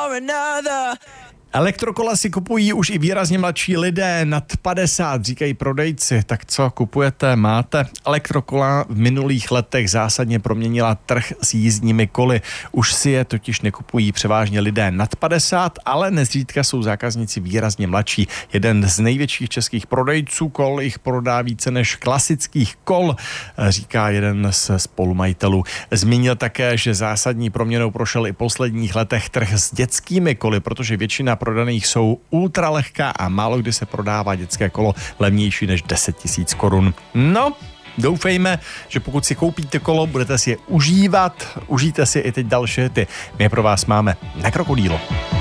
for another. Elektrokola si kupují už i výrazně mladší lidé nad 50, říkají prodejci. Tak co kupujete, máte? Elektrokola v minulých letech zásadně proměnila trh s jízdními koly. Už si je totiž nekupují převážně lidé nad 50, ale nezřídka jsou zákazníci výrazně mladší. Jeden z největších českých prodejců kol jich prodá více než klasických kol, říká jeden z spolumajitelů. Zmínil také, že zásadní proměnou prošel i v posledních letech trh s dětskými koly, protože většina prodaných jsou ultralehká a málo kdy se prodává dětské kolo levnější než 10 000 korun. No, doufejme, že pokud si koupíte kolo, budete si je užívat, užijte si i teď další hity. My je pro vás máme na Krokodýlu.